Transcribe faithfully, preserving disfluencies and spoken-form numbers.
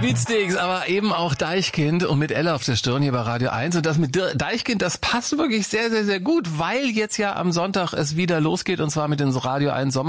Beatsteaks, aber eben auch Deichkind und mit Elle auf der Stirn hier bei Radio eins. Und das mit Deichkind, das passt wirklich sehr, sehr, sehr gut, weil jetzt ja am Sonntag es wieder losgeht und zwar mit den Radio eins Sommer